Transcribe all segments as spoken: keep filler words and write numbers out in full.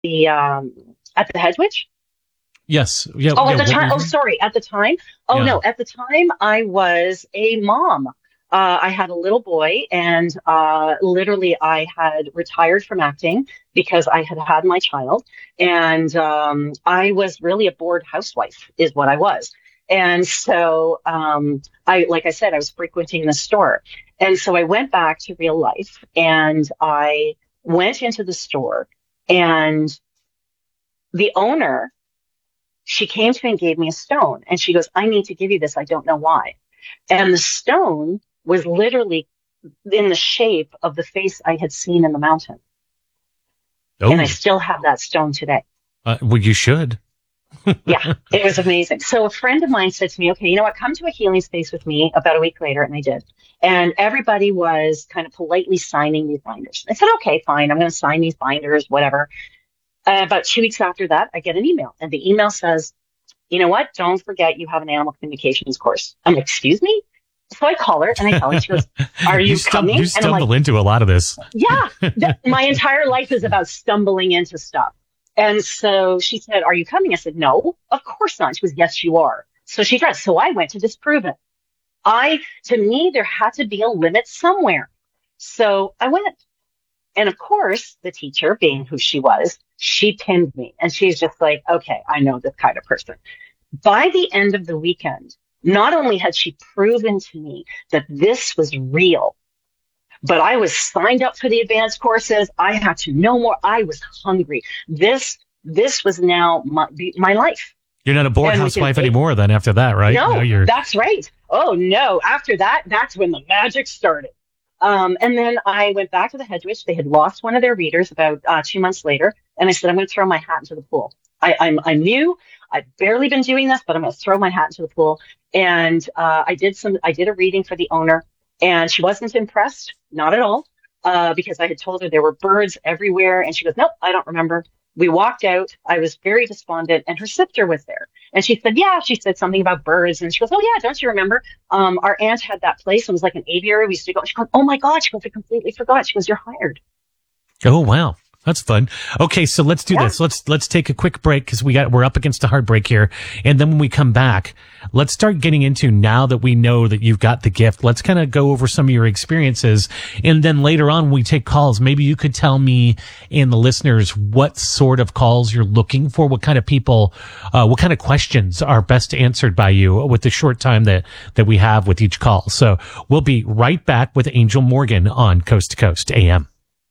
the um, at the Hedwig. Yes. Yeah. Oh, yeah, at the what time. were Oh, you- sorry. At the time. Oh, yeah. no. At the time, I was a mom. Uh, I had a little boy, and uh, literally, I had retired from acting because I had had my child, and um, I was really a bored housewife, is what I was. And so, um, I, like I said, I was frequenting the store, and so I went back to real life, and I went into the store, and the owner, she came to me and gave me a stone. And she goes, I need to give you this. I don't know why. And the stone was literally in the shape of the face I had seen in the mountain. Oh, And I still have that stone today. uh, well, you should. Yeah, it was amazing. So a friend of mine said to me, okay, you know what? Come to a healing space with me about a week later. And I did. And everybody was kind of politely signing these binders. I said, okay, fine. I'm going to sign these binders, whatever. Uh, about two weeks after that, I get an email. And the email says, you know what? Don't forget you have an animal communications course. I'm like, excuse me? So I call her and I tell her, she goes, are you, you stum- coming? You And I'm stumble like, into a lot of this. yeah, th- my entire life is about stumbling into stuff. And so she said, are you coming? I said, no, of course not. She goes, yes, you are. So she tried. So I went to disprove it. I, to me, there had to be a limit somewhere. So I went. And of course, the teacher, being who she was, she pinned me. And she's just like, okay, I know this kind of person. By the end of the weekend, not only had she proven to me that this was real, but I was signed up for the advanced courses. I had to know more. I was hungry. This, this was now my, my life. You're not a bored And housewife within eight- anymore then after that, right? No, Now you're... that's right. Oh, no. After that, that's when the magic started. Um, and then I went back to the Hedwig. They had lost one of their readers about uh, two months later. And I said, I'm going to throw my hat into the pool. I, I'm, I'm new. I've barely been doing this, but I'm going to throw my hat into the pool. And uh, I did some, I did a reading for the owner, and she wasn't impressed, not at all, uh, because I had told her there were birds everywhere. And she goes, nope, I don't remember. We walked out. I was very despondent, and her sister was there. And she said, yeah, she said something about birds. And she goes, oh, yeah, don't you remember? Um, our aunt had that place. It was like an aviary. We used to go. She goes, oh, my God. She goes, I completely forgot. She goes, you're hired. Oh, wow. That's fun. Okay, so let's do Yeah. this. Let's let's take a quick break because we got we're up against a hard break here, and then when we come back, let's start getting into, now that we know that you've got the gift. Let's kind of go over some of your experiences, and then later on when we take calls, maybe you could tell me and the listeners what sort of calls you're looking for, what kind of people, uh, what kind of questions are best answered by you with the short time that that we have with each call. So we'll be right back with Angel Morgan on Coast to Coast A M.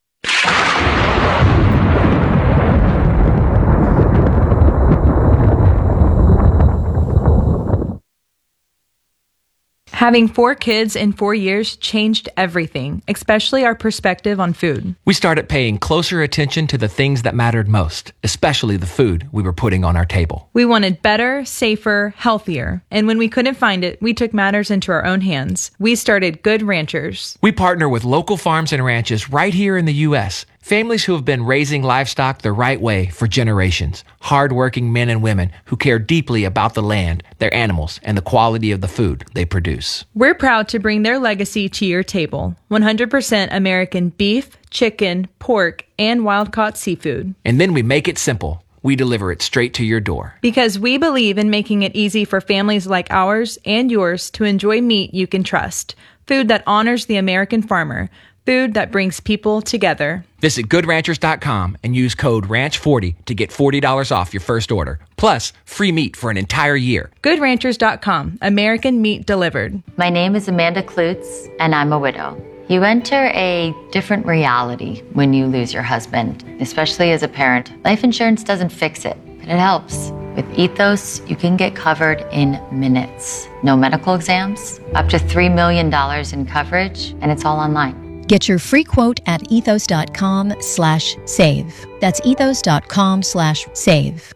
Having four kids in four years changed everything, especially our perspective on food. We started paying closer attention to the things that mattered most, especially the food we were putting on our table. We wanted better, safer, healthier. And when we couldn't find it, we took matters into our own hands. We started Good Ranchers. We partner with local farms and ranches right here in the U S, families who have been raising livestock the right way for generations. Hard-working men and women who care deeply about the land, their animals, and the quality of the food they produce. We're proud to bring their legacy to your table. one hundred percent American beef, chicken, pork, and wild-caught seafood. And then we make it simple. We deliver it straight to your door. Because we believe in making it easy for families like ours and yours to enjoy meat you can trust. Food that honors the American farmer. Food that brings people together. Visit good ranchers dot com and use code ranch forty to get forty dollars off your first order. Plus, free meat for an entire year. good ranchers dot com. American meat delivered. My name is Amanda Klutz, and I'm a widow. You enter a different reality when you lose your husband, especially as a parent. Life insurance doesn't fix it, but it helps. With Ethos, you can get covered in minutes. No medical exams, up to three million dollars in coverage, and it's all online. Get your free quote at ethos.com slash save. That's ethos.com slash save.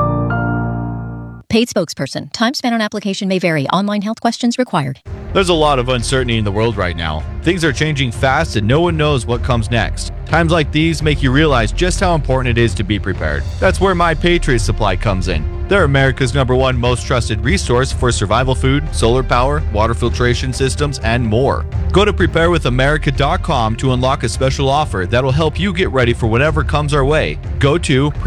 Paid spokesperson. Time spent on application may vary. Online health questions required. There's a lot of uncertainty in the world right now. Things are changing fast and no one knows what comes next. Times like these make you realize just how important it is to be prepared. That's where My Patriot Supply comes in. They're America's number one most trusted resource for survival food, solar power, water filtration systems, and more. Go to prepare with america dot com to unlock a special offer that'll help you get ready for whatever comes our way. Go to